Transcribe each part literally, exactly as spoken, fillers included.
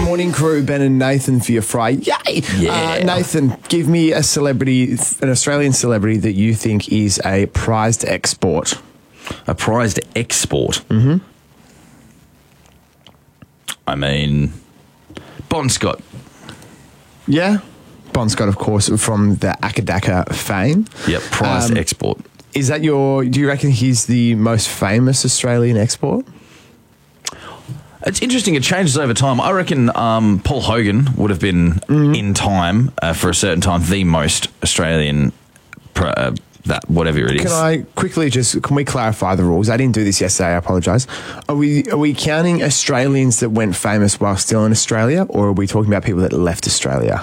Morning crew, Ben and Nathan for your fry. Yay! Yeah. Uh, Nathan, give me a celebrity, an Australian celebrity that you think is a prized export. A prized export? Mm-hmm. I mean, Bon Scott. Yeah? Bon Scott, of course, from the Akadaka fame. Yep, prized Um, export. Is that your, do you reckon he's the most famous Australian export? It's interesting. It changes over time. I reckon um, Paul Hogan would have been mm. in time uh, for a certain time the most Australian. Pr- uh, that whatever it is. Can I quickly just can we clarify the rules? I didn't do this yesterday. I apologise. Are we are we counting Australians that went famous while still in Australia, or are we talking about people that left Australia?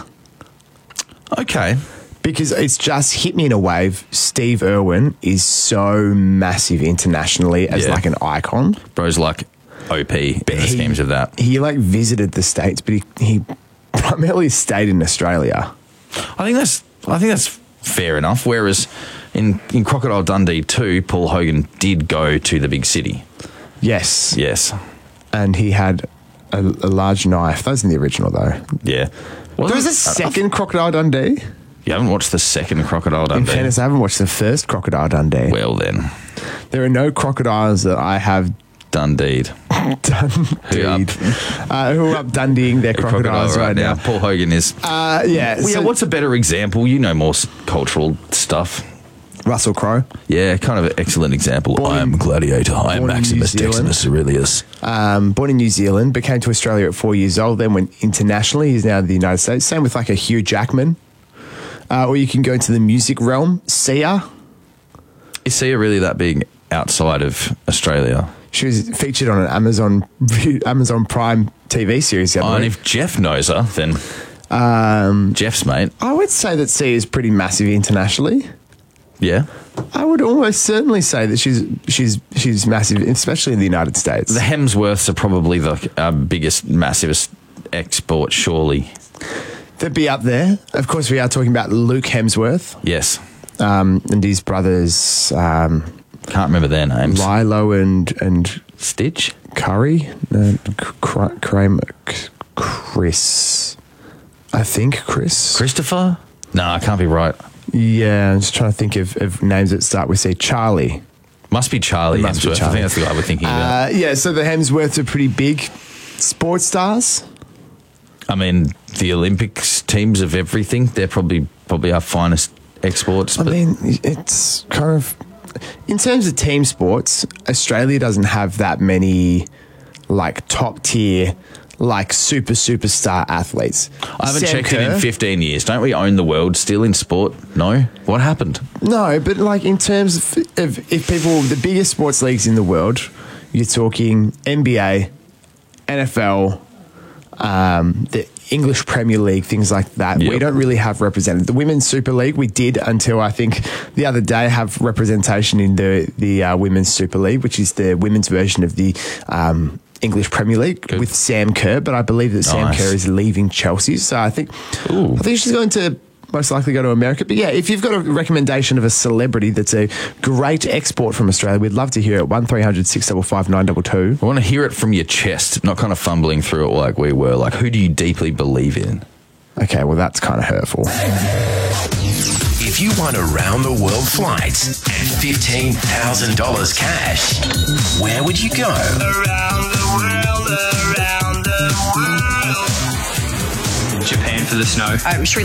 Okay. Because it's just hit me in a wave. Steve Irwin is so massive internationally as Yeah. like an icon. Bro's like O P in the he- schemes of that. He like visited the States, but he, he primarily stayed in Australia. I think that's I think that's fair enough. Whereas in, in Crocodile Dundee two, Paul Hogan did go to the big city. Yes. Yes. And he had a, a large knife. That was in the original though. Yeah. There was a second Crocodile Dundee. You haven't watched the second Crocodile In Dundee? fairness, I haven't watched the first Crocodile Dundee. Well then. There are no crocodiles that I have Dundeed. Dundeed. Uh, who are up Dundeeing their crocodiles Crocodile right now. Paul Hogan is... Uh, yeah. Well, yeah, so- what's a better example? You know more s- cultural stuff. Russell Crowe. Yeah, kind of an excellent example. Born I am in- Gladiator. I am born in Maximus New Zealand. Decimus Aurelius. Um, born in New Zealand, but came to Australia at four years old, then went internationally. He's now in the United States. Same with like a Hugh Jackman. Uh, or you can go into the music realm. Sia. Is Sia really that big outside of Australia? She was featured on an Amazon Amazon Prime T V series the other Oh, and week. if Jeff knows her, then Um, Jeff's mate. I would say that Sia is pretty massive internationally. Yeah. I would almost certainly say that she's she's she's massive, especially in the United States. The Hemsworths are probably the uh, biggest, massivest export, surely. They'd be up there. Of course, we are talking about Luke Hemsworth Yes. um, and his brothers um, Can't remember their names. Lilo and and Stitch? Curry, no, Cr- Kramer, Chris. I think Chris. Christopher? No, I can't be right. Yeah, I'm just trying to think of, of names that start with, say, Charlie. Must be Charlie It must be Hemsworth. I Charlie. think that's the guy we're thinking about. Uh, yeah, so the Hemsworths are pretty big sports stars. I mean, the Olympics teams of everything, they're probably probably our finest exports. I But mean, it's kind of... In terms of team sports, Australia doesn't have that many, like, top-tier, like, super, superstar athletes. I haven't Sam checked it Kerr- in fifteen years. Don't we own the world still in sport? No? What happened? No, but, like, in terms of, of if people... The biggest sports leagues in the world, you're talking N B A, N F L, um, the English Premier League, things like that. Yep. We don't really have represented. The Women's Super League, we did until I think the other day have representation in the the uh, Women's Super League, which is the women's version of the um, English Premier League Good. with Sam Kerr. But I believe that Sam Nice. Kerr is leaving Chelsea, so I think Ooh. I think she's going to most likely go to America. But yeah, if you've got a recommendation of a celebrity that's a great export from Australia, we'd love to hear it. one three hundred six five five nine two two. I want to hear it from your chest, not kind of fumbling through it like we were. Like, who do you deeply believe in? Okay, well, that's kind of hurtful. If you won a round-the-world flight and fifteen thousand dollars cash, where would you go? Around the world, around the world. Japan for the snow. Um, Sri